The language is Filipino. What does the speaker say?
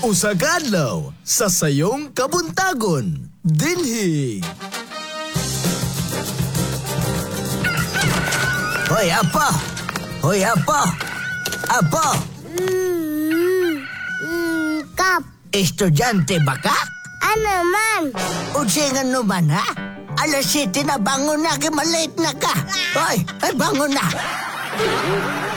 Usa ka adlaw sa sayong kabuntagon dinhi. Hoy, Apo! Hoy, Apo! Apo! Kap, Estudyante ba ka? ano man? Unsingan naman, ha? Alas 7 na, bangon na, kimalate na ka. Hoy, ay bangon na.